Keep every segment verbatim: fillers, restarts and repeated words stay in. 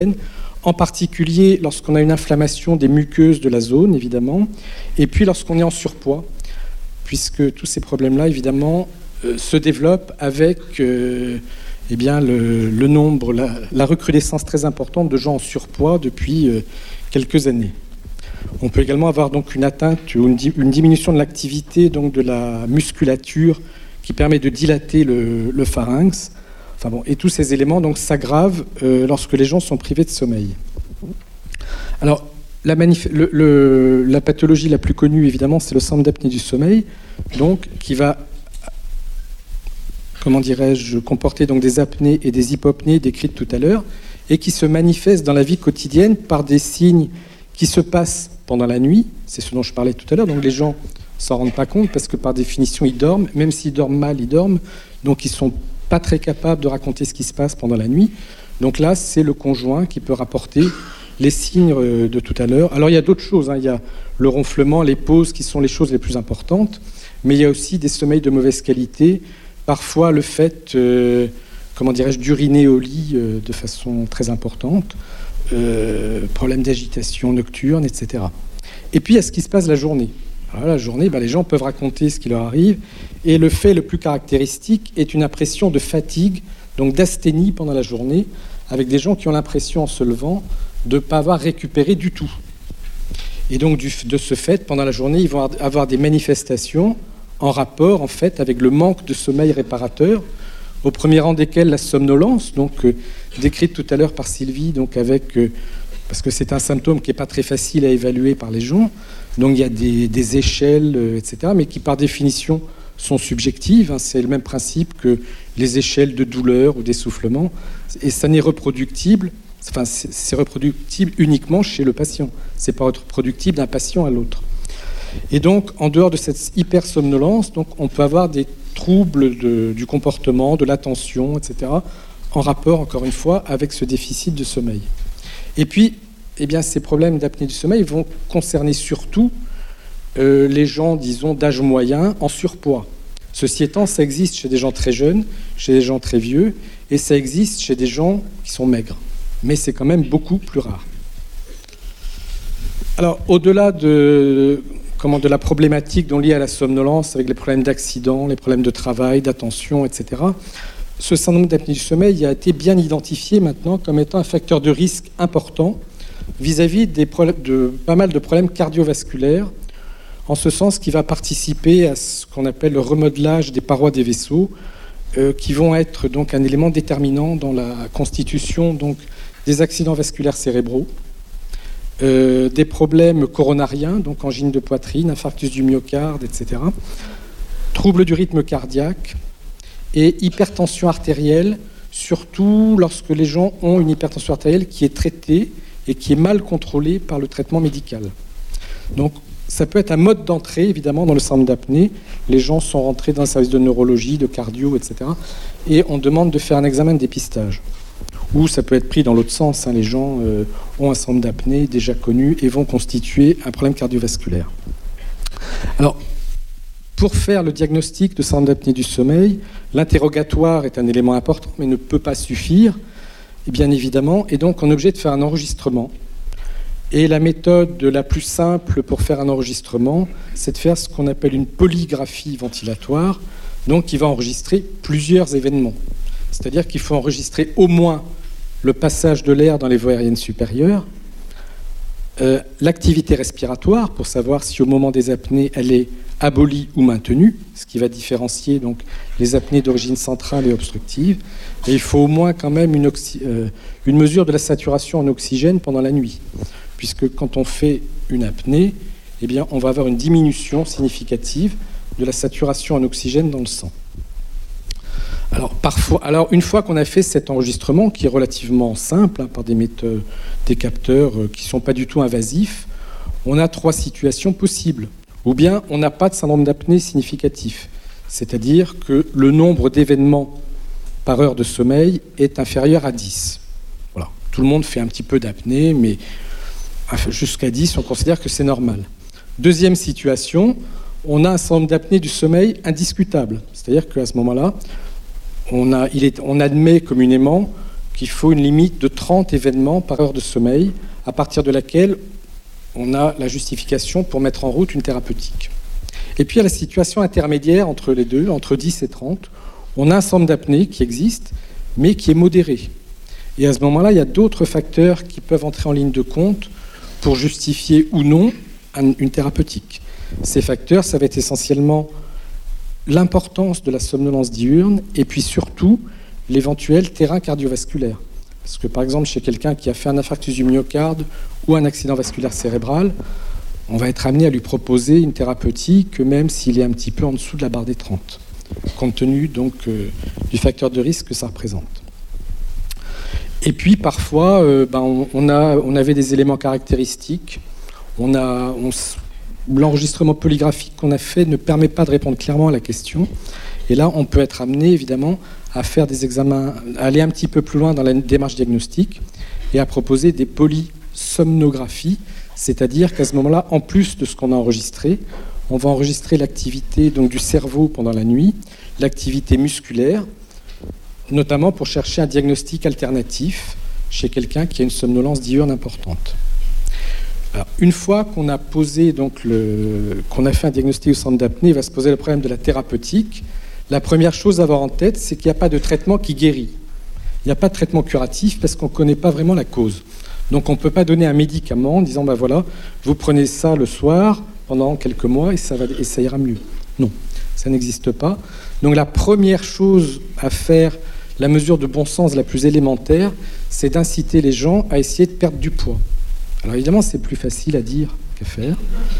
en particulier lorsqu'on a une inflammation des muqueuses de la zone, évidemment, et puis lorsqu'on est en surpoids, puisque tous ces problèmes-là, évidemment, euh, se développent avec euh, eh bien, le, le nombre, la, la recrudescence très importante de gens en surpoids depuis euh, quelques années. On peut également avoir donc une atteinte ou une, une diminution de l'activité donc de la musculature qui permet de dilater le, le pharynx. Enfin bon, et tous ces éléments donc s'aggravent euh, lorsque les gens sont privés de sommeil. Alors, la, manif- le, le, la pathologie la plus connue, évidemment, c'est le syndrome d'apnée du sommeil, donc qui va, comment dirais-je, comporter donc des apnées et des hypopnées décrites tout à l'heure, et qui se manifestent dans la vie quotidienne par des signes qui se passent pendant la nuit. C'est ce dont je parlais tout à l'heure. Donc les gens s'en rendent pas compte parce que par définition ils dorment, même s'ils dorment mal, ils dorment, donc ils sont pas très capables de raconter ce qui se passe pendant la nuit. Donc là, c'est le conjoint qui peut rapporter les signes de tout à l'heure. Alors il y a d'autres choses, hein. Il y a le ronflement, les pauses qui sont les choses les plus importantes, mais il y a aussi des sommeils de mauvaise qualité, parfois le fait, euh, comment dirais-je, d'uriner au lit euh, de façon très importante, euh, problème d'agitation nocturne, et cetera. Et puis il y a ce qui se passe la journée. Alors, la journée, ben, les gens peuvent raconter ce qui leur arrive, et le fait le plus caractéristique est une impression de fatigue, donc d'asthénie pendant la journée, avec des gens qui ont l'impression en se levant de ne pas avoir récupéré du tout. Et donc du, de ce fait, pendant la journée, ils vont avoir des manifestations en rapport en fait avec le manque de sommeil réparateur, au premier rang desquels la somnolence, donc euh, décrite tout à l'heure par Sylvie, donc avec euh, parce que c'est un symptôme qui n'est pas très facile à évaluer par les gens. Donc il y a des, des échelles, euh, et cetera, mais qui par définition sont subjectives. Hein. C'est le même principe que les échelles de douleur ou d'essoufflement. Et ça n'est reproductible, enfin c'est, c'est reproductible uniquement chez le patient. C'est pas reproductible d'un patient à l'autre. Et donc, en dehors de cette hypersomnolence, donc on peut avoir des troubles de, du comportement, de l'attention, et cetera, en rapport, encore une fois, avec ce déficit de sommeil. Et puis, eh bien, ces problèmes d'apnée du sommeil vont concerner surtout euh, les gens, disons, d'âge moyen en surpoids. Ceci étant, ça existe chez des gens très jeunes, chez des gens très vieux, et ça existe chez des gens qui sont maigres. Mais c'est quand même beaucoup plus rare. Alors, au-delà de, comment, de la problématique dont liée à la somnolence, avec les problèmes d'accident, les problèmes de travail, d'attention, et cetera, ce syndrome d'apnée du sommeil a été bien identifié maintenant comme étant un facteur de risque important vis-à-vis des problèmes de, pas mal de problèmes cardiovasculaires, en ce sens qu'il va participer à ce qu'on appelle le remodelage des parois des vaisseaux, euh, qui vont être donc un élément déterminant dans la constitution donc, des accidents vasculaires cérébraux, euh, des problèmes coronariens, donc angine de poitrine, infarctus du myocarde, et cetera, troubles du rythme cardiaque et hypertension artérielle, surtout lorsque les gens ont une hypertension artérielle qui est traitée et qui est mal contrôlée par le traitement médical. Donc, ça peut être un mode d'entrée, évidemment, dans le syndrome d'apnée. Les gens sont rentrés dans un service de neurologie, de cardio, et cetera. Et on demande de faire un examen de dépistage. Ou ça peut être pris dans l'autre sens. Hein. Les gens euh, ont un syndrome d'apnée déjà connu et vont constituer un problème cardiovasculaire. Alors, pour faire le diagnostic de syndrome d'apnée du sommeil, l'interrogatoire est un élément important, mais ne peut pas suffire, et bien évidemment. Et donc, on est obligé de faire un enregistrement. Et la méthode la plus simple pour faire un enregistrement, c'est de faire ce qu'on appelle une polygraphie ventilatoire, donc qui va enregistrer plusieurs événements. C'est-à-dire qu'il faut enregistrer au moins le passage de l'air dans les voies aériennes supérieures, euh, l'activité respiratoire, pour savoir si au moment des apnées, elle est abolie ou maintenue, ce qui va différencier donc, les apnées d'origine centrale et obstructive. Et il faut au moins quand même une, oxy- euh, une mesure de la saturation en oxygène pendant la nuit. Puisque quand on fait une apnée, eh bien, on va avoir une diminution significative de la saturation en oxygène dans le sang. Alors, parfois, alors une fois qu'on a fait cet enregistrement, qui est relativement simple, hein, par des méthodes, des capteurs euh, qui ne sont pas du tout invasifs, on a trois situations possibles. Ou bien on n'a pas de syndrome d'apnée significatif, c'est-à-dire que le nombre d'événements par heure de sommeil est inférieur à dix. Voilà. Tout le monde fait un petit peu d'apnée, mais jusqu'à dix, on considère que c'est normal. Deuxième situation, on a un syndrome d'apnée du sommeil indiscutable. C'est-à-dire qu'à ce moment-là, on, a, il est, on admet communément qu'il faut une limite de trente événements par heure de sommeil, à partir de laquelle on a la justification pour mettre en route une thérapeutique. Et puis, il y a la situation intermédiaire entre les deux, entre dix et trente. On a un centre d'apnée qui existe, mais qui est modéré. Et à ce moment-là, il y a d'autres facteurs qui peuvent entrer en ligne de compte pour justifier ou non une thérapeutique. Ces facteurs, ça va être essentiellement l'importance de la somnolence diurne et puis surtout l'éventuel terrain cardiovasculaire. Parce que par exemple, chez quelqu'un qui a fait un infarctus du myocarde ou un accident vasculaire cérébral, on va être amené à lui proposer une thérapeutique même s'il est un petit peu en dessous de la barre des trente, compte tenu donc euh, du facteur de risque que ça représente. Et puis parfois, euh, ben, on, on, a, on avait des éléments caractéristiques. On a, on, l'enregistrement polygraphique qu'on a fait ne permet pas de répondre clairement à la question. Et là, on peut être amené évidemment à faire des examens, à aller un petit peu plus loin dans la démarche diagnostique et à proposer des polysomnographies, c'est-à-dire qu'à ce moment-là, en plus de ce qu'on a enregistré, on va enregistrer l'activité donc, du cerveau pendant la nuit, l'activité musculaire, notamment pour chercher un diagnostic alternatif chez quelqu'un qui a une somnolence diurne importante. Alors, une fois qu'on a posé donc le, qu'on a fait un diagnostic au centre d'apnée, il va se poser le problème de la thérapeutique. La première chose à avoir en tête, c'est qu'il n'y a pas de traitement qui guérit. Il n'y a pas de traitement curatif parce qu'on ne connaît pas vraiment la cause. Donc on ne peut pas donner un médicament en disant ben voilà, vous prenez ça le soir pendant quelques mois et ça, va, et ça ira mieux. Non, ça n'existe pas. Donc la première chose à faire, la mesure de bon sens la plus élémentaire, c'est d'inciter les gens à essayer de perdre du poids. Alors évidemment, c'est plus facile à dire qu'à faire.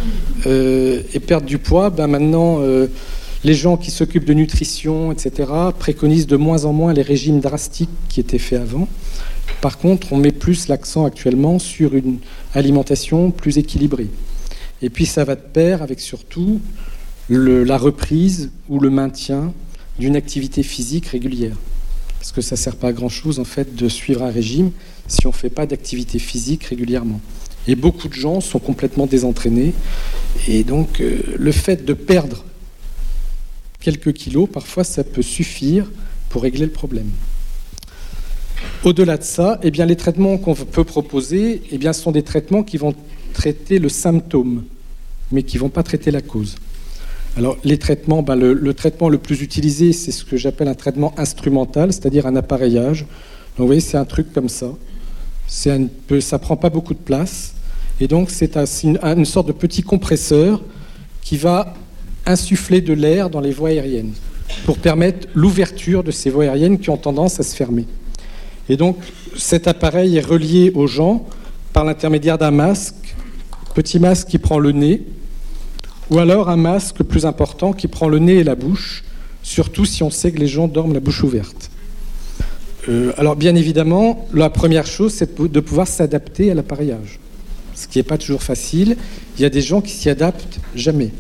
Euh, et perdre du poids, ben maintenant, euh, les gens qui s'occupent de nutrition, et cetera, préconisent de moins en moins les régimes drastiques qui étaient faits avant. Par contre, on met plus l'accent actuellement sur une alimentation plus équilibrée. Et puis ça va de pair avec surtout le, la reprise ou le maintien d'une activité physique régulière. Parce que ça ne sert pas à grand-chose en fait de suivre un régime si on ne fait pas d'activité physique régulièrement. Et beaucoup de gens sont complètement désentraînés. Et donc euh, le fait de perdre quelques kilos, parfois ça peut suffire pour régler le problème. Au-delà de ça, eh bien, les traitements qu'on peut proposer eh bien, sont des traitements qui vont traiter le symptôme, mais qui ne vont pas traiter la cause. Alors, les traitements, ben, le, le traitement le plus utilisé, c'est ce que j'appelle un traitement instrumental, c'est-à-dire un appareillage. Donc, vous voyez, c'est un truc comme ça. C'est un peu, ça ne prend pas beaucoup de place. Et donc, c'est un, une, une sorte de petit compresseur qui va insuffler de l'air dans les voies aériennes pour permettre l'ouverture de ces voies aériennes qui ont tendance à se fermer. Et donc, cet appareil est relié aux gens par l'intermédiaire d'un masque, petit masque qui prend le nez, ou alors un masque plus important qui prend le nez et la bouche, surtout si on sait que les gens dorment la bouche ouverte. Euh, alors, bien évidemment, la première chose, c'est de pouvoir s'adapter à l'appareillage, ce qui n'est pas toujours facile. Il y a des gens qui s'y adaptent jamais.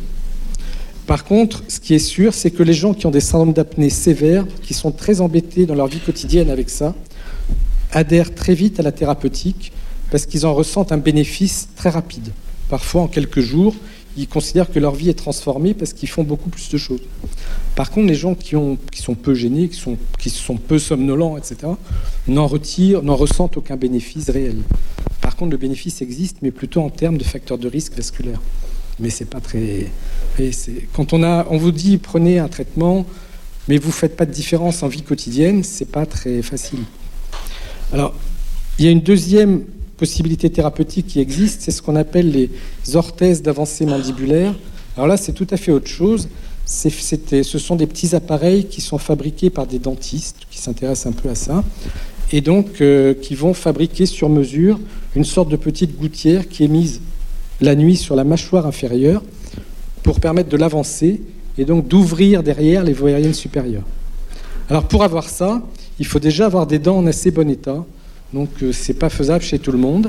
Par contre, ce qui est sûr, c'est que les gens qui ont des syndromes d'apnée sévères, qui sont très embêtés dans leur vie quotidienne avec ça, adhèrent très vite à la thérapeutique parce qu'ils en ressentent un bénéfice très rapide. Parfois, en quelques jours, ils considèrent que leur vie est transformée parce qu'ils font beaucoup plus de choses. Par contre, les gens qui, ont, qui sont peu gênés, qui sont, qui sont peu somnolents, et cetera, n'en retirent, n'en ressentent aucun bénéfice réel. Par contre, le bénéfice existe, mais plutôt en termes de facteurs de risque vasculaire. Mais c'est pas très... Et c'est... Quand on, a, on vous dit prenez un traitement, mais vous ne faites pas de différence en vie quotidienne, c'est pas très facile. Alors, il y a une deuxième possibilité thérapeutique qui existe, c'est ce qu'on appelle les orthèses d'avancée mandibulaire. Alors là, c'est tout à fait autre chose. C'est, c'était, ce sont des petits appareils qui sont fabriqués par des dentistes qui s'intéressent un peu à ça, et donc euh, qui vont fabriquer sur mesure une sorte de petite gouttière qui est mise la nuit sur la mâchoire inférieure pour permettre de l'avancer et donc d'ouvrir derrière les voies aériennes supérieures. Alors pour avoir ça, il faut déjà avoir des dents en assez bon état, donc euh, c'est pas faisable chez tout le monde.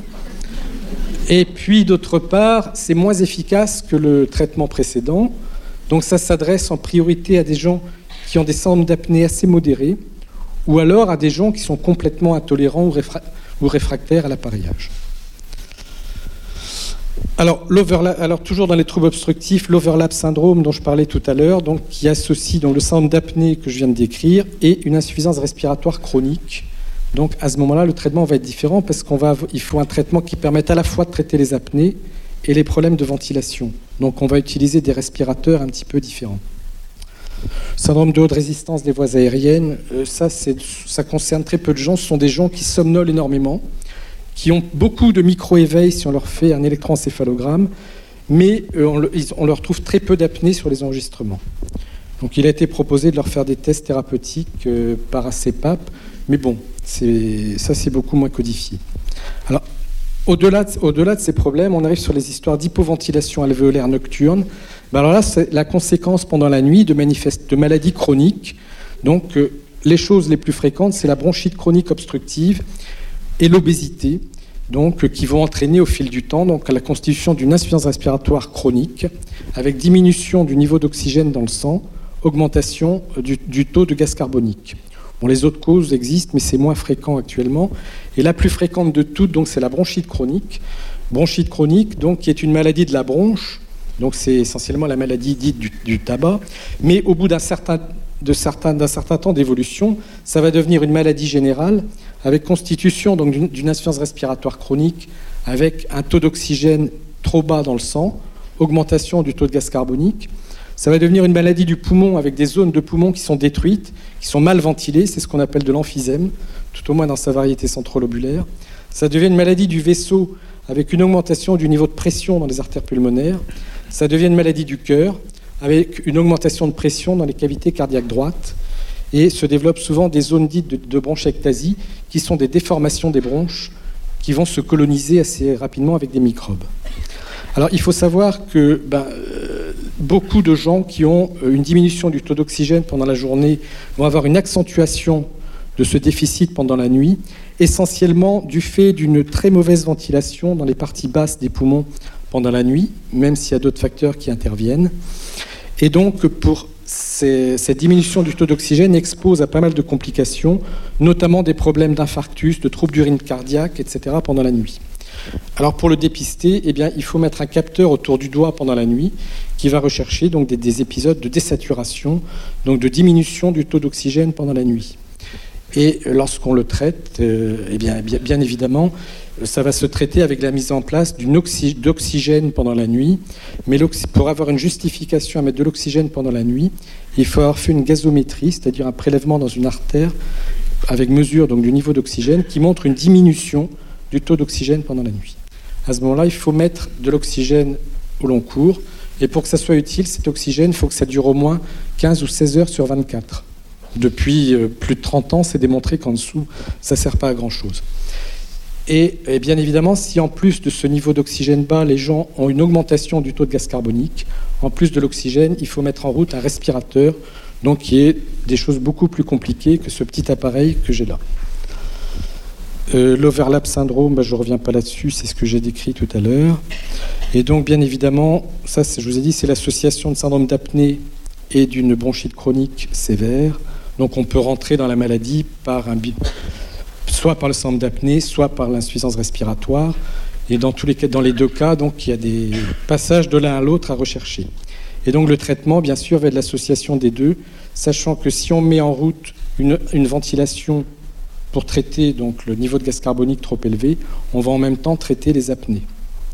Et puis d'autre part, c'est moins efficace que le traitement précédent, donc ça s'adresse en priorité à des gens qui ont des syndromes d'apnée assez modérés, ou alors à des gens qui sont complètement intolérants ou, réfra- ou réfractaires à l'appareillage. Alors, alors, toujours dans les troubles obstructifs, l'overlap syndrome dont je parlais tout à l'heure, donc, qui associe donc, le syndrome d'apnée que je viens de décrire et une insuffisance respiratoire chronique, Donc à ce moment-là, le traitement va être différent parce qu'on va, il faut un traitement qui permette à la fois de traiter les apnées et les problèmes de ventilation. Donc on va utiliser des respirateurs un petit peu différents. Syndrome de haute résistance des voies aériennes, euh, ça, c'est, ça concerne très peu de gens. Ce sont des gens qui somnolent énormément, qui ont beaucoup de micro-éveils si on leur fait un électroencéphalogramme, mais euh, on, on leur trouve très peu d'apnée sur les enregistrements. Donc il a été proposé de leur faire des tests thérapeutiques euh, par A C P A P, mais bon, c'est, ça c'est beaucoup moins codifié. Alors, au-delà de, au-delà de ces problèmes, on arrive sur les histoires d'hypoventilation alvéolaire nocturne. Ben alors là, c'est la conséquence pendant la nuit de, manifeste, de maladies chroniques. Donc euh, les choses les plus fréquentes, c'est la bronchite chronique obstructive et l'obésité, donc, euh, qui vont entraîner au fil du temps donc, la constitution d'une insuffisance respiratoire chronique, avec diminution du niveau d'oxygène dans le sang, augmentation du, du taux de gaz carbonique. Bon, les autres causes existent, mais c'est moins fréquent actuellement. Et la plus fréquente de toutes, donc, c'est la bronchite chronique. Bronchite chronique, donc, qui est une maladie de la bronche. Donc, c'est essentiellement la maladie dite du, du tabac. Mais au bout d'un certain, de certain, d'un certain temps d'évolution, ça va devenir une maladie générale, avec constitution donc, d'une, d'une insuffisance respiratoire chronique, avec un taux d'oxygène trop bas dans le sang, augmentation du taux de gaz carbonique. Ça va devenir une maladie du poumon avec des zones de poumon qui sont détruites, qui sont mal ventilées, c'est ce qu'on appelle de l'emphysème, tout au moins dans sa variété centrolobulaire. Ça devient une maladie du vaisseau avec une augmentation du niveau de pression dans les artères pulmonaires. Ça devient une maladie du cœur avec une augmentation de pression dans les cavités cardiaques droites. Et se développent souvent des zones dites de, de bronchectasie qui sont des déformations des bronches qui vont se coloniser assez rapidement avec des microbes. Alors il faut savoir que ben, euh, beaucoup de gens qui ont une diminution du taux d'oxygène pendant la journée vont avoir une accentuation de ce déficit pendant la nuit, essentiellement du fait d'une très mauvaise ventilation dans les parties basses des poumons pendant la nuit, même s'il y a d'autres facteurs qui interviennent. Et donc pour ces, cette diminution du taux d'oxygène expose à pas mal de complications, notamment des problèmes d'infarctus, de troubles d'urine cardiaque, et cetera pendant la nuit. Alors pour le dépister, eh bien, il faut mettre un capteur autour du doigt pendant la nuit qui va rechercher donc, des, des épisodes de désaturation, donc de diminution du taux d'oxygène pendant la nuit. Et lorsqu'on le traite, euh, eh bien, bien, bien évidemment, ça va se traiter avec la mise en place d'une oxy- d'oxygène pendant la nuit. Mais pour avoir une justification à mettre de l'oxygène pendant la nuit, il faut avoir fait une gazométrie, c'est-à-dire un prélèvement dans une artère avec mesure donc, du niveau d'oxygène qui montre une diminution du taux d'oxygène pendant la nuit. À ce moment-là, il faut mettre de l'oxygène au long cours. Et pour que ça soit utile, cet oxygène, il faut que ça dure au moins quinze ou seize heures sur vingt-quatre. Depuis euh, plus de trente ans, c'est démontré qu'en dessous, ça ne sert pas à grand-chose. Et, et bien évidemment, si en plus de ce niveau d'oxygène bas, les gens ont une augmentation du taux de gaz carbonique, en plus de l'oxygène, il faut mettre en route un respirateur, donc qui est des choses beaucoup plus compliquées que ce petit appareil que j'ai là. Euh, l'overlap syndrome, bah, je ne reviens pas là-dessus, c'est ce que j'ai décrit tout à l'heure. Et donc, bien évidemment, ça, je vous ai dit, c'est l'association de syndrome d'apnée et d'une bronchite chronique sévère. Donc, on peut rentrer dans la maladie par un, soit par le syndrome d'apnée, soit par l'insuffisance respiratoire. Et dans, tous les, dans les deux cas, donc, il y a des passages de l'un à l'autre à rechercher. Et donc, le traitement, bien sûr, va être l'association des deux, sachant que si on met en route une, une ventilation pour traiter donc, le niveau de gaz carbonique trop élevé, on va en même temps traiter les apnées.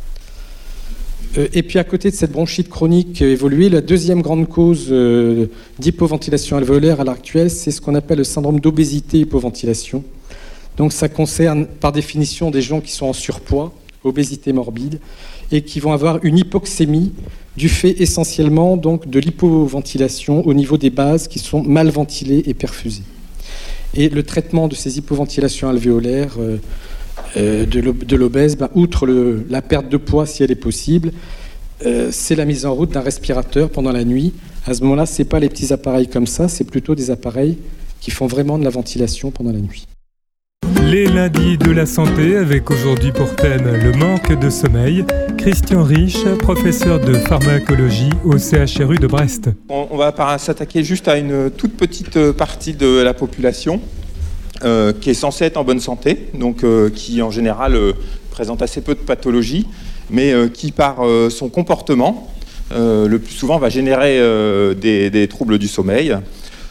Euh, et puis à côté de cette bronchite chronique évoluée, la deuxième grande cause euh, d'hypoventilation alvéolaire à l'heure actuelle, c'est ce qu'on appelle le syndrome d'obésité-hypoventilation. Donc ça concerne par définition des gens qui sont en surpoids, obésité morbide, et qui vont avoir une hypoxémie du fait essentiellement donc, de l'hypoventilation au niveau des bases qui sont mal ventilées et perfusées. Et le traitement de ces hypoventilations alvéolaires euh, euh, de l'obèse, ben, outre le, la perte de poids si elle est possible, euh, c'est la mise en route d'un respirateur pendant la nuit. À ce moment-là, ce n'est pas les petits appareils comme ça, c'est plutôt des appareils qui font vraiment de la ventilation pendant la nuit. Les lundis de la santé avec aujourd'hui pour thème le manque de sommeil. Christian Riche, professeur de pharmacologie au C H R U de Brest. On va s'attaquer juste à une toute petite partie de la population euh, qui est censée être en bonne santé, donc euh, qui en général euh, présente assez peu de pathologies, mais euh, qui par euh, son comportement, euh, le plus souvent va générer euh, des, des troubles du sommeil.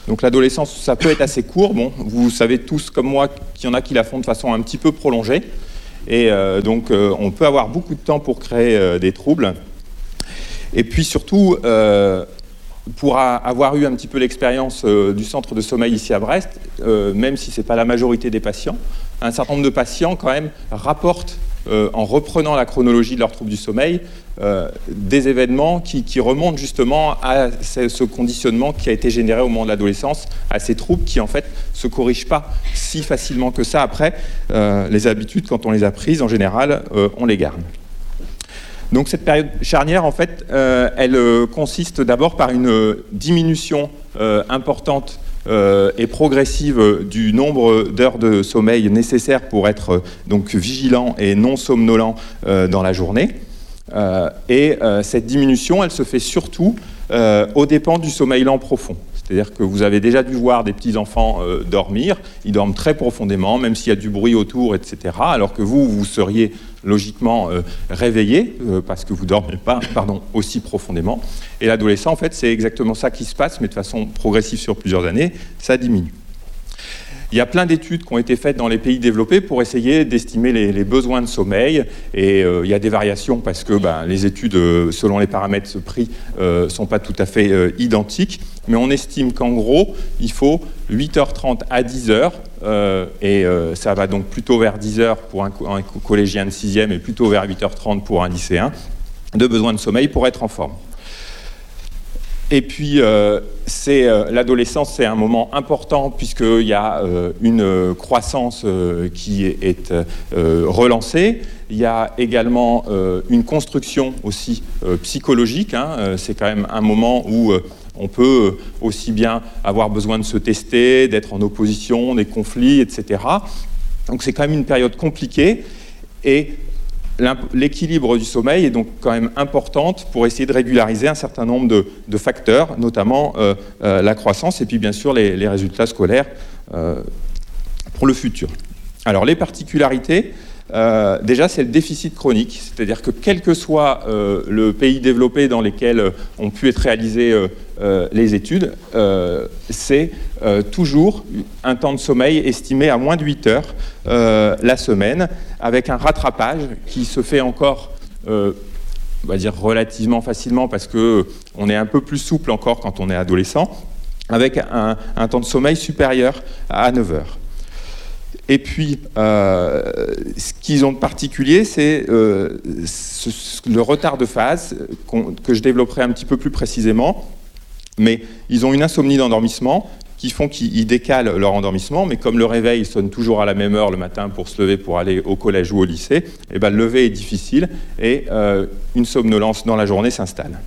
Donc l'adolescence, ça peut être assez court. Bon, vous savez tous comme moi qu'il y en a qui la font de façon un petit peu prolongée. Et euh, donc euh, on peut avoir beaucoup de temps pour créer euh, des troubles. Et puis surtout, euh, pour a, avoir eu un petit peu l'expérience euh, du centre de sommeil ici à Brest, euh, même si ce n'est pas la majorité des patients, un certain nombre de patients quand même rapportent, euh, en reprenant la chronologie de leurs troubles du sommeil, euh, des événements qui, qui remontent justement à ce, ce conditionnement qui a été généré au moment de l'adolescence, à ces troubles qui en fait se corrigent pas si facilement que ça. Après, euh, les habitudes, quand on les a prises, en général, euh, on les garde. Donc cette période charnière, en fait, euh, elle euh, consiste d'abord par une euh, diminution euh, importante euh, et progressive euh, du nombre d'heures de sommeil nécessaires pour être euh, donc vigilant et non somnolent euh, dans la journée. Euh, et euh, cette diminution, elle se fait surtout euh, aux dépens du sommeil lent profond. C'est-à-dire que vous avez déjà dû voir des petits-enfants euh, dormir, ils dorment très profondément, même s'il y a du bruit autour, et cetera, alors que vous, vous seriez logiquement euh, réveillé, euh, parce que vous ne dormez pas pardon, aussi profondément. Et l'adolescent, en fait, c'est exactement ça qui se passe, mais de façon progressive sur plusieurs années, ça diminue. Il y a plein d'études qui ont été faites dans les pays développés pour essayer d'estimer les, les besoins de sommeil. Et euh, il y a des variations parce que ben, les études, euh, selon les paramètres pris, ne euh, sont pas tout à fait euh, identiques. Mais on estime qu'en gros, il faut huit heures trente à dix heures. Euh, et euh, ça va donc plutôt vers dix heures pour un, un collégien de sixième et plutôt vers huit heures trente pour un lycéen, de besoin de sommeil pour être en forme. Et puis, euh, c'est, euh, l'adolescence, c'est un moment important puisqu'il y a euh, une croissance euh, qui est euh, relancée. Il y a également euh, une construction aussi euh, psychologique. Hein. Euh, c'est quand même un moment où euh, on peut aussi bien avoir besoin de se tester, d'être en opposition, des conflits, et cetera. Donc, c'est quand même une période compliquée. Et l'équilibre du sommeil est donc quand même importante pour essayer de régulariser un certain nombre de, de facteurs, notamment euh, euh, la croissance et puis bien sûr les, les résultats scolaires euh, pour le futur. Alors les particularités, euh, déjà c'est le déficit chronique, c'est-à-dire que quel que soit euh, le pays développé dans lesquels ont pu être réalisées euh, euh, les études, euh, c'est euh, toujours un temps de sommeil estimé à moins de huit heures euh, la semaine, avec un rattrapage qui se fait encore, euh, on va dire relativement facilement parce qu'on est un peu plus souple encore quand on est adolescent, avec un, un temps de sommeil supérieur à neuf heures. Et puis, euh, ce qu'ils ont de particulier, c'est euh, ce, le retard de phase que je développerai un petit peu plus précisément, mais ils ont une insomnie d'endormissement qui font qu'ils décalent leur endormissement, mais comme le réveil sonne toujours à la même heure le matin pour se lever pour aller au collège ou au lycée, et ben, le lever est difficile et euh, une somnolence dans la journée s'installe.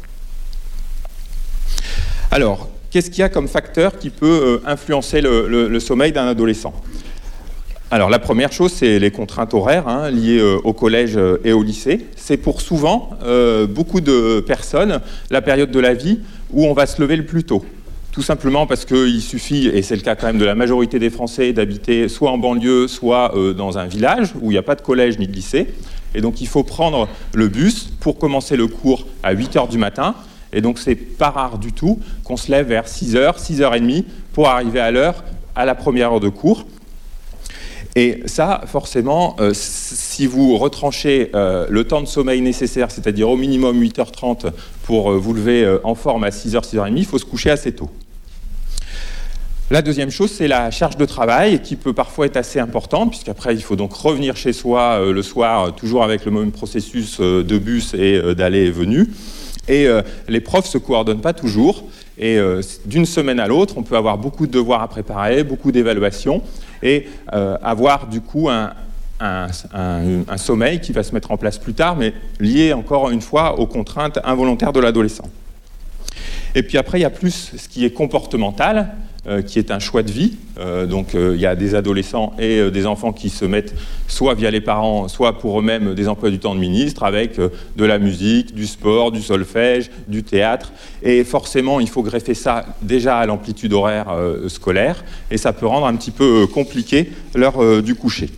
Alors, qu'est-ce qu'il y a comme facteur qui peut euh, influencer le, le, le sommeil d'un adolescent ? Alors, la première chose, c'est les contraintes horaires hein, liées euh, au collège euh, et au lycée. C'est pour souvent, euh, beaucoup de personnes, la période de la vie où on va se lever le plus tôt. Tout simplement parce qu'il suffit, et c'est le cas quand même de la majorité des Français, d'habiter soit en banlieue, soit euh, dans un village où il n'y a pas de collège ni de lycée. Et donc il faut prendre le bus pour commencer le cours à huit heures du matin. Et donc c'est pas rare du tout qu'on se lève vers six heures, six heures trente pour arriver à l'heure à la première heure de cours. Et ça, forcément, euh, si vous retranchez euh, le temps de sommeil nécessaire, c'est-à-dire au minimum huit heures trente pour euh, vous lever euh, en forme à six heures, six heures trente, il faut se coucher assez tôt. La deuxième chose, c'est la charge de travail qui peut parfois être assez importante, puisqu'après, il faut donc revenir chez soi euh, le soir, toujours avec le même processus euh, de bus et euh, d'aller et venue. Et euh, les profs ne se coordonnent pas toujours. Et euh, d'une semaine à l'autre, on peut avoir beaucoup de devoirs à préparer, beaucoup d'évaluations, et euh, avoir du coup un, un, un, un sommeil qui va se mettre en place plus tard, mais lié encore une fois aux contraintes involontaires de l'adolescent. Et puis après, il y a plus ce qui est comportemental, euh, qui est un choix de vie. Euh, donc euh, il y a des adolescents et euh, des enfants qui se mettent soit via les parents, soit pour eux-mêmes des emplois du temps de ministre, avec euh, de la musique, du sport, du solfège, du théâtre. Et forcément, il faut greffer ça déjà à l'amplitude horaire euh, scolaire, et ça peut rendre un petit peu euh, compliqué l'heure euh, du coucher.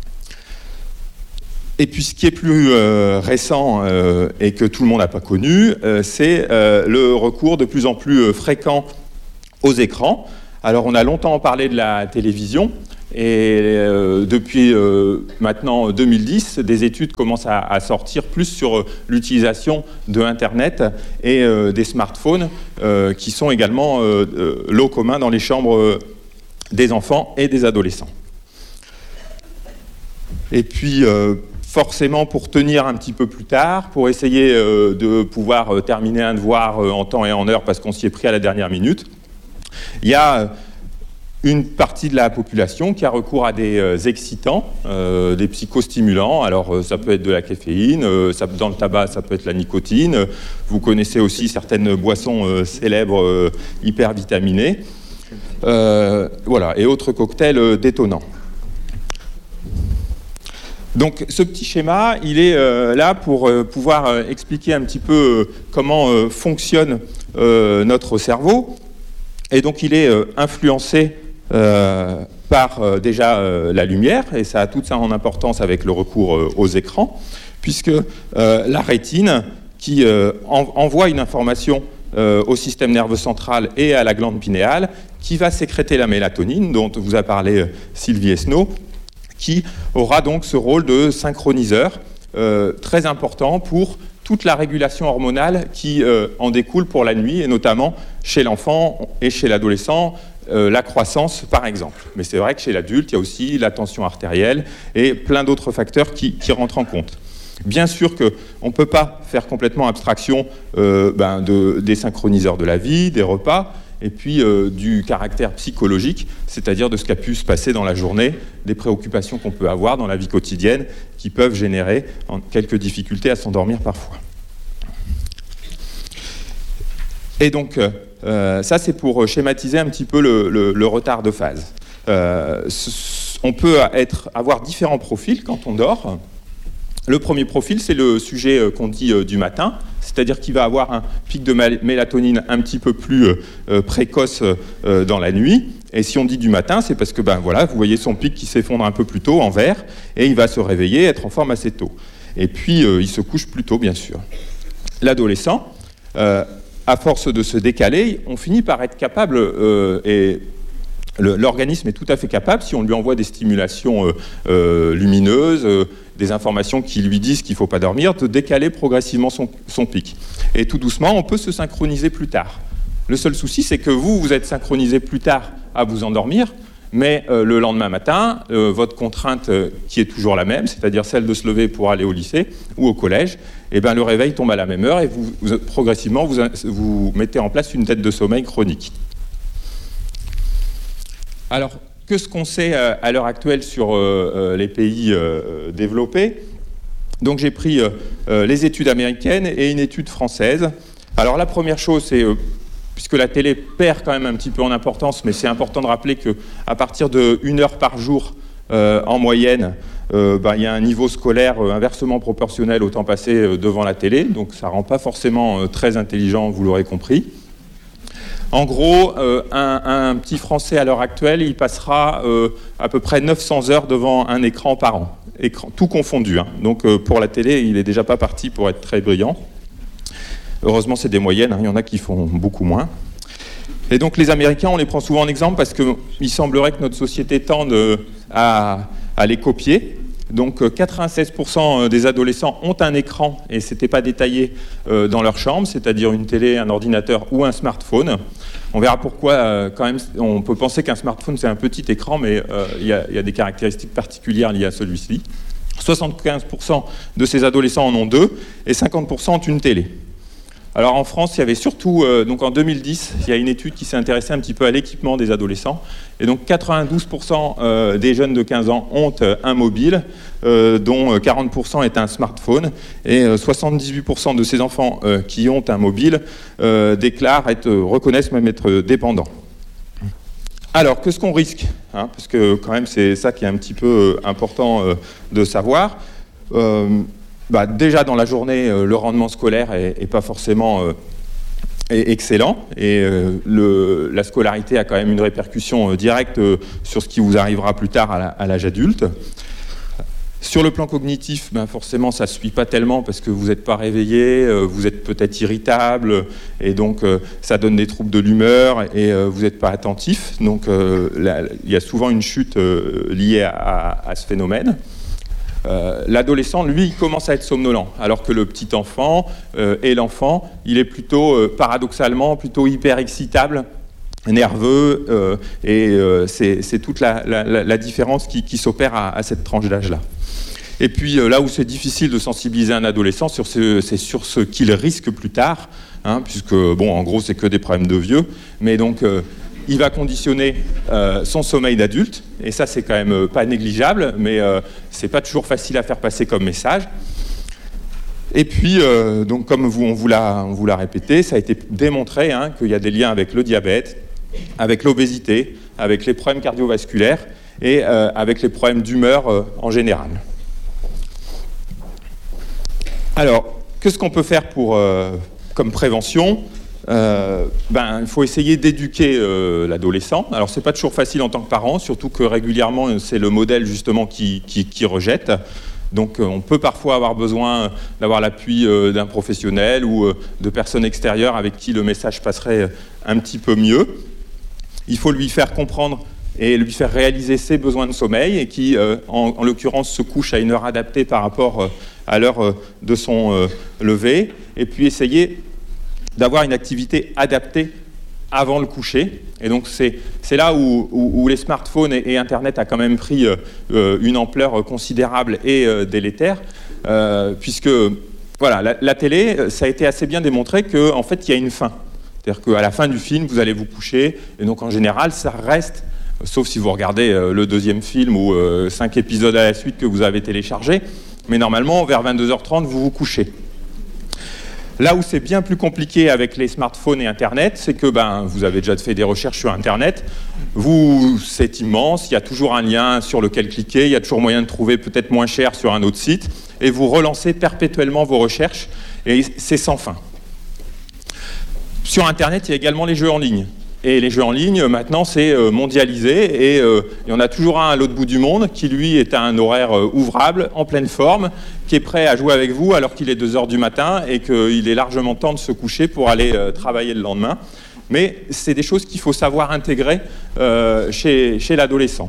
Et puis ce qui est plus euh, récent euh, et que tout le monde n'a pas connu, euh, c'est euh, le recours de plus en plus euh, fréquent aux écrans. Alors on a longtemps parlé de la télévision, et euh, depuis euh, maintenant deux mille dix, des études commencent à, à sortir plus sur euh, l'utilisation de Internet et euh, des smartphones euh, qui sont également euh, euh, lot commun dans les chambres euh, des enfants et des adolescents. Et puis euh, forcément, pour tenir un petit peu plus tard, pour essayer euh, de pouvoir euh, terminer un devoir euh, en temps et en heure parce qu'on s'y est pris à la dernière minute, il y a euh, une partie de la population qui a recours à des euh, excitants, euh, des psychostimulants. Alors euh, ça peut être de la caféine, euh, ça, dans le tabac ça peut être la nicotine. Vous connaissez aussi certaines boissons euh, célèbres euh, hyper vitaminées. Euh, voilà, et autres cocktails euh, détonnants. Donc ce petit schéma, il est euh, là pour euh, pouvoir euh, expliquer un petit peu euh, comment euh, fonctionne euh, notre cerveau. Et donc il est euh, influencé Euh, par euh, déjà euh, la lumière, et ça a toute ça en importance avec le recours euh, aux écrans, puisque euh, la rétine, qui euh, en, envoie une information euh, au système nerveux central et à la glande pinéale, qui va sécréter la mélatonine, dont vous a parlé euh, Sylvie Esnault, qui aura donc ce rôle de synchroniseur euh, très important pour toute la régulation hormonale qui euh, en découle pour la nuit, et notamment chez l'enfant et chez l'adolescent, Euh, la croissance par exemple. Mais c'est vrai que chez l'adulte, il y a aussi la tension artérielle et plein d'autres facteurs qui, qui rentrent en compte. Bien sûr qu'on ne peut pas faire complètement abstraction euh, ben de, des synchroniseurs de la vie, des repas, et puis euh, du caractère psychologique, c'est-à-dire de ce qui a pu se passer dans la journée, des préoccupations qu'on peut avoir dans la vie quotidienne qui peuvent générer quelques difficultés à s'endormir parfois. Et donc, euh, ça c'est pour schématiser un petit peu le, le, le retard de phase. Euh, on peut être, avoir différents profils quand on dort. Le premier profil, c'est le sujet qu'on dit du matin, c'est-à-dire qu'il va avoir un pic de mélatonine un petit peu plus euh, précoce euh, dans la nuit. Et si on dit du matin, c'est parce que ben, voilà, vous voyez son pic qui s'effondre un peu plus tôt en vert, et il va se réveiller, être en forme assez tôt. Et puis, euh, il se couche plus tôt, bien sûr. L'adolescent, euh, à force de se décaler, on finit par être capable, euh, et le, l'organisme est tout à fait capable, si on lui envoie des stimulations euh, euh, lumineuses, euh, des informations qui lui disent qu'il ne faut pas dormir, de décaler progressivement son, son pic. Et tout doucement, on peut se synchroniser plus tard. Le seul souci, c'est que vous, vous êtes synchronisé plus tard à vous endormir, mais euh, le lendemain matin, euh, votre contrainte euh, qui est toujours la même, c'est-à-dire celle de se lever pour aller au lycée ou au collège, eh ben, le réveil tombe à la même heure et vous, vous, progressivement, vous, vous mettez en place une dette de sommeil chronique. Alors, qu'est-ce qu'on sait euh, à l'heure actuelle sur euh, les pays euh, développés ? Donc, j'ai pris euh, les études américaines et une étude française. Alors, la première chose, c'est... Euh, puisque la télé perd quand même un petit peu en importance, mais c'est important de rappeler qu'à partir d'une heure par jour, euh, en moyenne, euh, ben, y a un niveau scolaire euh, inversement proportionnel au temps passé euh, devant la télé, donc ça ne rend pas forcément euh, très intelligent, vous l'aurez compris. En gros, euh, un, un petit Français à l'heure actuelle, il passera euh, à peu près neuf cents heures devant un écran par an, écran, tout confondu. Hein. Donc euh, pour la télé, il n'est déjà pas parti pour être très brillant. Heureusement, c'est des moyennes, hein, il y en a qui font beaucoup moins. Et donc les Américains, on les prend souvent en exemple parce qu'il semblerait que notre société tende à, à les copier. Donc quatre-vingt-seize pour cent des adolescents ont un écran, et ce n'était pas détaillé, euh, dans leur chambre, c'est-à-dire une télé, un ordinateur ou un smartphone. On verra pourquoi, euh, quand même, on peut penser qu'un smartphone c'est un petit écran, mais euh, il y a, il y a des caractéristiques particulières liées à celui-ci. soixante-quinze pour cent de ces adolescents en ont deux, et cinquante pour cent ont une télé. Alors en France, il y avait surtout, euh, donc en deux mille dix, il y a une étude qui s'est intéressée un petit peu à l'équipement des adolescents. Et donc quatre-vingt-douze pour cent euh, des jeunes de quinze ans ont euh, un mobile, euh, dont quarante pour cent est un smartphone. Et euh, soixante-dix-huit pour cent de ces enfants euh, qui ont un mobile euh, déclarent être, euh, reconnaissent même être dépendants. Alors, qu'est-ce qu'on risque, hein, parce que quand même c'est ça qui est un petit peu euh, important euh, de savoir. Euh, Bah, déjà dans la journée, euh, le rendement scolaire n'est pas forcément euh, est excellent, et euh, le, la scolarité a quand même une répercussion euh, directe euh, sur ce qui vous arrivera plus tard à l'âge adulte. Sur le plan cognitif, ben forcément, ça ne suit pas tellement parce que vous n'êtes pas réveillé, euh, vous êtes peut-être irritable, et donc euh, ça donne des troubles de l'humeur, et euh, vous n'êtes pas attentif. Donc euh, là, il y a souvent une chute euh, liée à, à, à ce phénomène. Euh, l'adolescent, lui, il commence à être somnolent, alors que le petit enfant euh, et l'enfant, il est plutôt, euh, paradoxalement, plutôt hyper excitable, nerveux, euh, et euh, c'est, c'est toute la, la, la différence qui, qui s'opère à, à cette tranche d'âge-là. Et puis euh, là où c'est difficile de sensibiliser un adolescent, sur ce, c'est sur ce qu'il risque plus tard, hein, puisque, bon, en gros, c'est que des problèmes de vieux, mais donc... Euh, il va conditionner euh, son sommeil d'adulte, et ça c'est quand même euh, pas négligeable, mais euh, c'est pas toujours facile à faire passer comme message. Et puis, euh, donc, comme vous, on, vous l'a, on vous l'a répété, ça a été démontré hein, qu'il y a des liens avec le diabète, avec l'obésité, avec les problèmes cardiovasculaires et euh, avec les problèmes d'humeur euh, en général. Alors, qu'est-ce qu'on peut faire pour, euh, comme prévention ? Euh, ben, il faut essayer d'éduquer euh, l'adolescent. Alors, c'est pas toujours facile en tant que parent, surtout que régulièrement, c'est le modèle justement qui, qui, qui rejette. Donc, euh, on peut parfois avoir besoin d'avoir l'appui euh, d'un professionnel ou euh, de personnes extérieures avec qui le message passerait un petit peu mieux. Il faut lui faire comprendre et lui faire réaliser ses besoins de sommeil et qui, euh, en, en l'occurrence, se couche à une heure adaptée par rapport euh, à l'heure euh, de son euh, lever. Et puis, essayer d'avoir une activité adaptée avant le coucher. Et donc, c'est, c'est là où, où, où les smartphones et, et Internet a quand même pris euh, une ampleur considérable et euh, délétère, euh, puisque voilà, la, la télé, ça a été assez bien démontré qu'en en fait, il y a une fin. C'est-à-dire qu'à la fin du film, vous allez vous coucher, et donc en général, ça reste, sauf si vous regardez euh, le deuxième film ou euh, cinq épisodes à la suite que vous avez téléchargés, mais normalement, vers vingt-deux heures trente, vous vous couchez. Là où c'est bien plus compliqué avec les smartphones et Internet, c'est que ben, vous avez déjà fait des recherches sur Internet, vous, c'est immense, il y a toujours un lien sur lequel cliquer, il y a toujours moyen de trouver peut-être moins cher sur un autre site, et vous relancez perpétuellement vos recherches, et c'est sans fin. Sur Internet, il y a également les jeux en ligne. Et les jeux en ligne, maintenant, c'est mondialisé, et euh, il y en a toujours un à l'autre bout du monde qui, lui, est à un horaire euh, ouvrable, en pleine forme, qui est prêt à jouer avec vous alors qu'il est deux heures du matin et qu'il est largement temps de se coucher pour aller euh, travailler le lendemain. Mais c'est des choses qu'il faut savoir intégrer euh, chez, chez l'adolescent.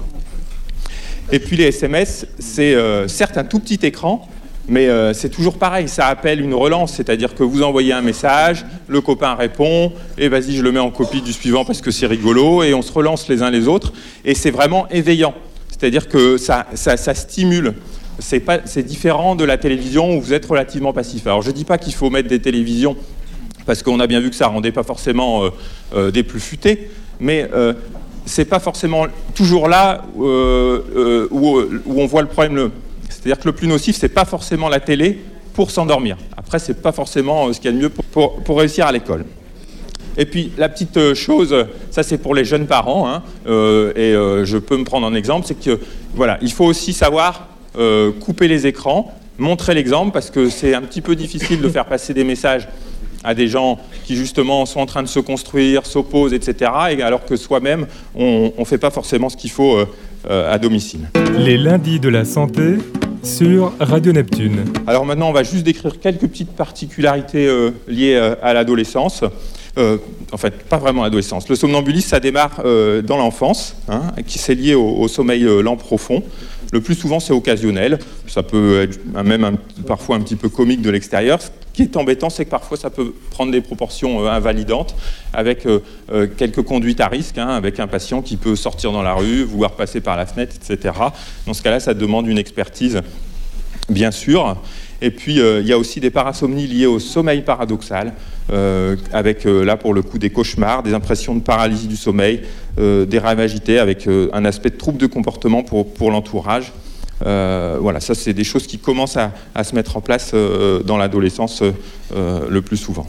Et puis les S M S, c'est euh, certes un tout petit écran, mais euh, c'est toujours pareil, ça appelle une relance, c'est-à-dire que vous envoyez un message, le copain répond, et vas-y, je le mets en copie du suivant parce que c'est rigolo, et on se relance les uns les autres, et c'est vraiment éveillant, c'est-à-dire que ça, ça, ça stimule. C'est, pas, c'est différent de la télévision où vous êtes relativement passif. Alors je ne dis pas qu'il faut mettre des télévisions, parce qu'on a bien vu que ça ne rendait pas forcément euh, euh, des plus futés, mais euh, c'est pas forcément toujours là euh, euh, où, où on voit le problème. Le, C'est-à-dire que le plus nocif, c'est pas forcément la télé pour s'endormir. Après, c'est pas forcément ce qu'il y a de mieux pour, pour, pour réussir à l'école. Et puis, la petite chose, ça c'est pour les jeunes parents, hein, euh, et euh, je peux me prendre en exemple, c'est que voilà, il faut aussi savoir euh, couper les écrans, montrer l'exemple, parce que c'est un petit peu difficile de faire passer des messages à des gens qui justement sont en train de se construire, s'opposent, et cetera, et alors que soi-même, on ne fait pas forcément ce qu'il faut euh, euh, à domicile. Les lundis de la santé sur Radio Neptune. Alors maintenant, on va juste décrire quelques petites particularités euh, liées euh, à l'adolescence. Euh, en fait, pas vraiment à l'adolescence. Le somnambulisme, ça démarre euh, dans l'enfance, hein, qui c'est lié au, au sommeil euh, lent profond. Le plus souvent, c'est occasionnel. Ça peut être même un, parfois un petit peu comique de l'extérieur. Ce qui est embêtant, c'est que parfois, ça peut prendre des proportions euh, invalidantes, avec euh, euh, quelques conduites à risque, hein, avec un patient qui peut sortir dans la rue, vouloir passer par la fenêtre, et cetera. Dans ce cas-là, ça demande une expertise, bien sûr. Et puis, euh, il y a aussi des parasomnies liées au sommeil paradoxal, euh, avec, euh, là, pour le coup, des cauchemars, des impressions de paralysie du sommeil, euh, des rêves agités, avec euh, un aspect de trouble de comportement pour, pour l'entourage. Euh, voilà, ça, c'est des choses qui commencent à, à se mettre en place euh, dans l'adolescence euh, le plus souvent.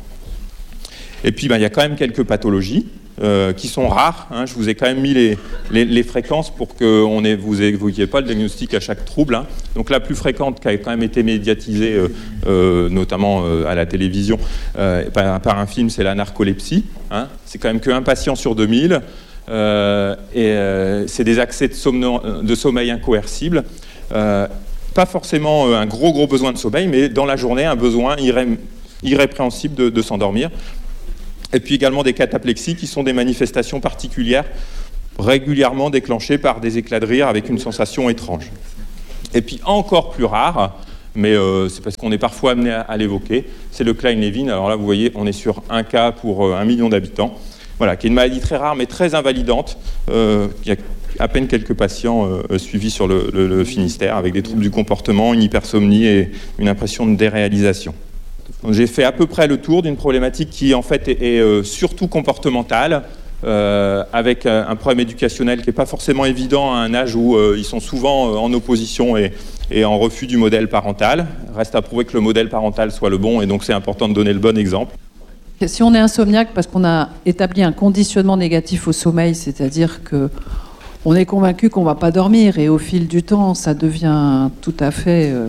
Et puis, ben, il y a quand même quelques pathologies euh, qui sont rares. Hein. Je vous ai quand même mis les, les, les fréquences pour que on ait, vous n'ayez pas le diagnostic à chaque trouble. Hein. Donc, la plus fréquente qui a quand même été médiatisée, euh, euh, notamment euh, à la télévision, euh, par, par un film, c'est la narcolepsie. Hein. C'est quand même qu'un patient sur deux mille. Euh, et euh, c'est des accès de, somno- de sommeil incoercibles. Euh, pas forcément un gros gros besoin de sommeil, mais dans la journée, un besoin irré- irrépréhensible de, de s'endormir. Et puis également des cataplexies qui sont des manifestations particulières, régulièrement déclenchées par des éclats de rire avec une sensation étrange. Et puis encore plus rare, mais euh, c'est parce qu'on est parfois amené à, à l'évoquer, c'est le Kleine-Levin. Alors là, vous voyez, on est sur un cas pour euh, un million d'habitants, voilà, qui est une maladie très rare mais très invalidante. Euh, il y a à peine quelques patients euh, suivis sur le, le, le Finistère avec des troubles du comportement, une hypersomnie et une impression de déréalisation. Donc, j'ai fait à peu près le tour d'une problématique qui en fait est, est euh, surtout comportementale, euh, avec un, un problème éducationnel qui n'est pas forcément évident à un âge où euh, ils sont souvent euh, en opposition et, et en refus du modèle parental. Reste à prouver que le modèle parental soit le bon, et donc c'est important de donner le bon exemple. Si on est insomniaque parce qu'on a établi un conditionnement négatif au sommeil, c'est-à-dire que on est convaincu qu'on ne va pas dormir, et au fil du temps, ça devient tout à fait euh,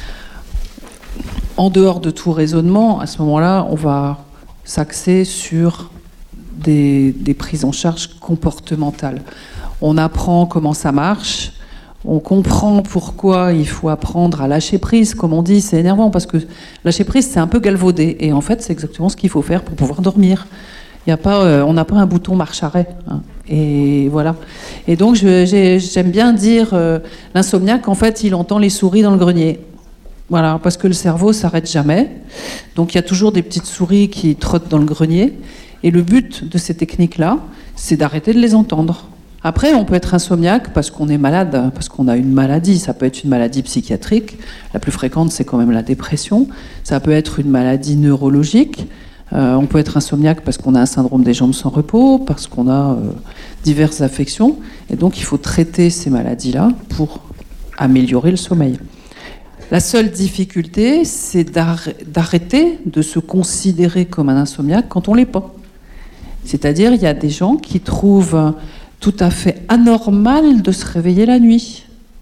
en dehors de tout raisonnement. À ce moment-là, on va s'axer sur des, des prises en charge comportementales. On apprend comment ça marche, on comprend pourquoi il faut apprendre à lâcher prise, comme on dit. C'est énervant parce que lâcher prise, c'est un peu galvaudé, et en fait, c'est exactement ce qu'il faut faire pour pouvoir dormir. Il y a pas, euh, on n'a pas un bouton marche-arrêt, hein. Et voilà. Et donc, je, j'ai, j'aime bien dire, euh, l'insomniaque, en fait, il entend les souris dans le grenier. Voilà, parce que le cerveau s'arrête jamais. Donc, il y a toujours des petites souris qui trottent dans le grenier. Et le but de ces techniques-là, c'est d'arrêter de les entendre. Après, on peut être insomniaque parce qu'on est malade, parce qu'on a une maladie. Ça peut être une maladie psychiatrique. La plus fréquente, c'est quand même la dépression. Ça peut être une maladie neurologique. Euh, on peut être insomniaque parce qu'on a un syndrome des jambes sans repos, parce qu'on a euh, diverses affections. Et donc, il faut traiter ces maladies-là pour améliorer le sommeil. La seule difficulté, c'est d'arrêter de se considérer comme un insomniaque quand on ne l'est pas. C'est-à-dire, il y a des gens qui trouvent tout à fait anormal de se réveiller la nuit.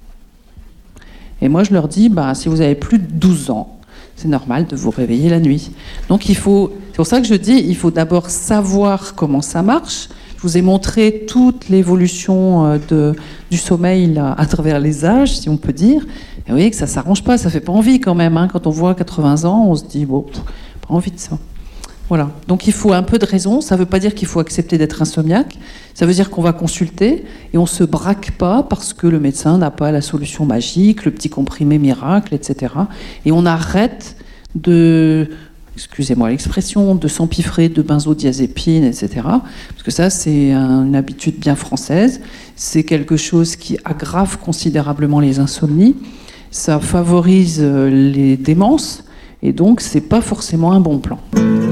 Et moi, je leur dis, bah, si vous avez plus de douze ans, c'est normal de vous réveiller la nuit. Donc, il faut, c'est pour ça que je dis, il faut d'abord savoir comment ça marche. Je vous ai montré toute l'évolution de, du sommeil là, à travers les âges, si on peut dire. Et vous voyez que ça ne s'arrange pas, ça ne fait pas envie quand même. Hein. Quand on voit quatre-vingts ans, on se dit, bon, pff, pas envie de ça. Voilà. Donc, il faut un peu de raison. Ça ne veut pas dire qu'il faut accepter d'être insomniaque. Ça veut dire qu'on va consulter et on ne se braque pas parce que le médecin n'a pas la solution magique, le petit comprimé miracle, et cetera. Et on arrête de, excusez-moi l'expression, de s'empiffrer de benzodiazépines, et cetera. Parce que ça, c'est un, une habitude bien française. C'est quelque chose qui aggrave considérablement les insomnies. Ça favorise les démences. Et donc, ce n'est pas forcément un bon plan.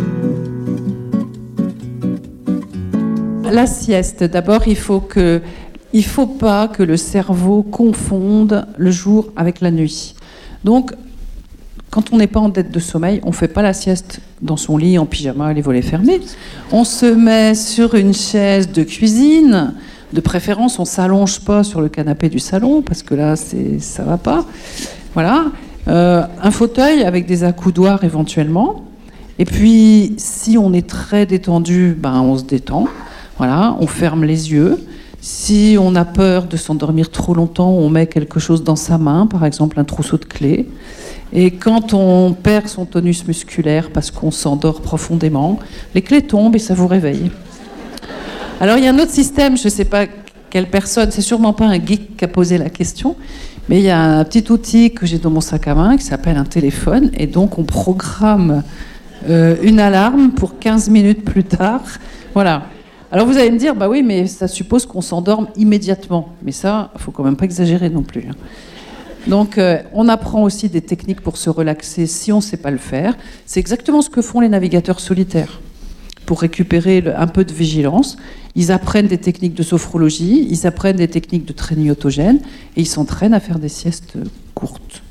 La sieste, d'abord, il faut que, il faut pas que le cerveau confonde le jour avec la nuit. Donc, quand on n'est pas en dette de sommeil, on ne fait pas la sieste dans son lit, en pyjama, les volets fermés. On se met sur une chaise de cuisine. De préférence, on ne s'allonge pas sur le canapé du salon, parce que là, c'est, ça ne va pas. Voilà. Euh, un fauteuil avec des accoudoirs éventuellement. Et puis, si on est très détendu, ben, on se détend. Voilà, on ferme les yeux. Si on a peur de s'endormir trop longtemps, on met quelque chose dans sa main, par exemple un trousseau de clés. Et quand on perd son tonus musculaire parce qu'on s'endort profondément, les clés tombent et ça vous réveille. Alors il y a un autre système, je ne sais pas quelle personne, c'est sûrement pas un geek qui a posé la question, mais il y a un petit outil que j'ai dans mon sac à main qui s'appelle un téléphone, et donc on programme euh, une alarme pour quinze minutes plus tard. Voilà. Alors vous allez me dire, bah oui, mais ça suppose qu'on s'endorme immédiatement. Mais ça, il ne faut quand même pas exagérer non plus. Donc euh, on apprend aussi des techniques pour se relaxer si on ne sait pas le faire. C'est exactement ce que font les navigateurs solitaires. Pour récupérer le, un peu de vigilance, ils apprennent des techniques de sophrologie, ils apprennent des techniques de training autogène, et ils s'entraînent à faire des siestes courtes.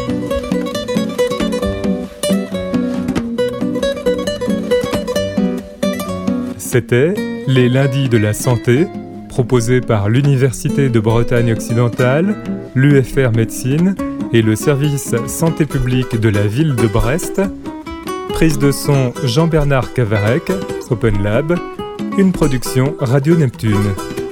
C'était Les lundis de la santé, proposés par l'Université de Bretagne occidentale, l'U F R Médecine et le service santé publique de la ville de Brest. Prise de son Jean-Bernard Cavarec, Open Lab, une production Radio Neptune.